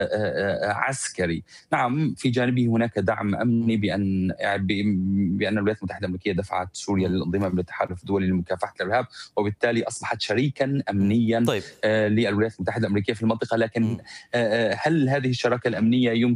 عسكري. نعم، في جانبه هناك دعم أمني بأن الولايات المتحدة الأمريكية دفعت سوريا إمم. للانضمام للتحالف الدولي لمكافحة الإرهاب، وبالتالي أصبحت شريكًا أمنيًا طيب. للولايات المتحدة الأمريكية في المنطقة. لكن إمم. هل هذه الشراكة الأمنية